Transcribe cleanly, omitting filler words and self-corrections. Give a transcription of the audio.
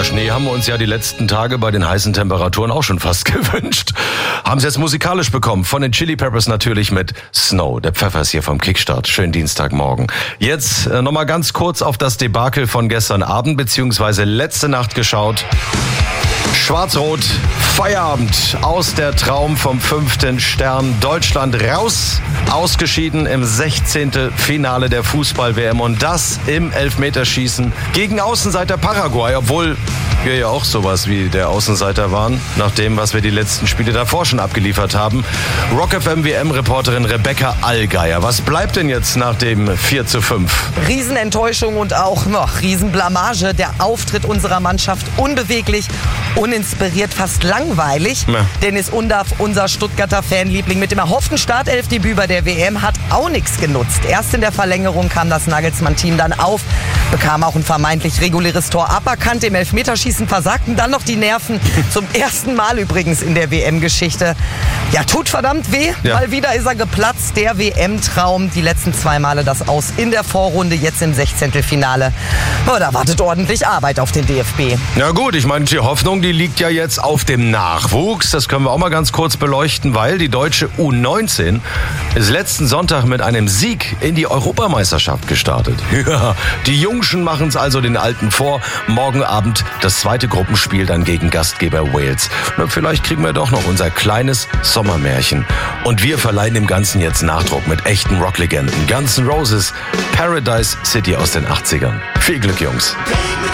Schnee haben wir uns ja die letzten Tage bei den heißen Temperaturen auch schon fast gewünscht. Haben sie jetzt musikalisch bekommen. Von den Chili Peppers natürlich mit Snow. Der Pfeffer ist hier vom Kickstart. Schönen Dienstagmorgen. Jetzt nochmal ganz kurz auf das Debakel von gestern Abend bzw. letzte Nacht geschaut. Schwarz-Rot, Feierabend aus der Traum vom 5. Stern. Deutschland raus, ausgeschieden im 16. Finale der Fußball-WM und das im Elfmeterschießen gegen Außenseiter Paraguay, obwohl wir ja auch sowas wie der Außenseiter waren, nach dem, was wir die letzten Spiele davor schon abgeliefert haben. Rock FM WM-Reporterin Rebecca Allgeier. Was bleibt denn jetzt nach dem 4:5? Riesenenttäuschung und auch noch Riesenblamage. Der Auftritt unserer Mannschaft unbeweglich, uninspiriert, fast langweilig. Ja. Dennis Undaff, unser Stuttgarter Fanliebling, mit dem erhofften Startelfdebüt bei der WM hat auch nichts genutzt. Erst in der Verlängerung kam das Nagelsmann-Team dann auf, bekam auch ein vermeintlich reguläres Tor aberkannt. Im Elfmeterschießen versagten dann noch die Nerven. Zum ersten Mal übrigens in der WM-Geschichte. Ja, tut verdammt weh. Ja. Mal wieder ist er geplatzt. Der WM-Traum. Die letzten 2 Male das Aus in der Vorrunde, jetzt im 16. Finale. Oh, da wartet ordentlich Arbeit auf den DFB. Ja gut, ich meine, die Hoffnung, die liegt ja jetzt auf dem Nachwuchs. Das können wir auch mal ganz kurz beleuchten, weil die deutsche U19 ist letzten Sonntag mit einem Sieg in die Europameisterschaft gestartet. Ja, die Jungschen machen es also den Alten vor. Morgen Abend das zweite Gruppenspiel dann gegen Gastgeber Wales. Na, vielleicht kriegen wir doch noch unser kleines Sommermärchen. Und wir verleihen dem Ganzen jetzt Nachdruck mit echten Rocklegenden. Guns N' Roses, Paradise City aus den 80ern. Viel Glück, Jungs.